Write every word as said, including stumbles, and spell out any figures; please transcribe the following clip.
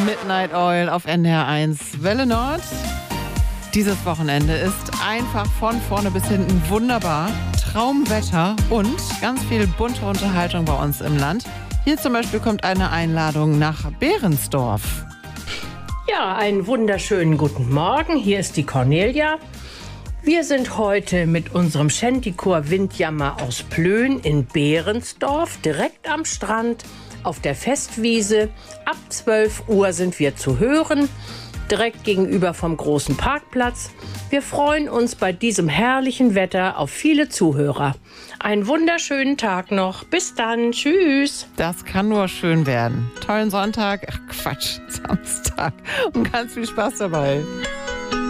Midnight Oil auf N D R eins Welle Nord. Dieses Wochenende ist einfach von vorne bis hinten wunderbar. Traumwetter und ganz viel bunte Unterhaltung bei uns im Land. Hier zum Beispiel kommt eine Einladung nach Behrensdorf. Ja, einen wunderschönen guten Morgen. Hier ist die Cornelia. Wir sind heute mit unserem Shantychor Windjammer aus Plön in Behrensdorf, direkt am Strand, auf der Festwiese. Ab zwölf Uhr sind wir zu hören, direkt gegenüber vom großen Parkplatz. Wir freuen uns bei diesem herrlichen Wetter auf viele Zuhörer. Einen wunderschönen Tag noch. Bis dann. Tschüss. Das kann nur schön werden. Tollen Sonntag, ach Quatsch, Samstag und ganz viel Spaß dabei.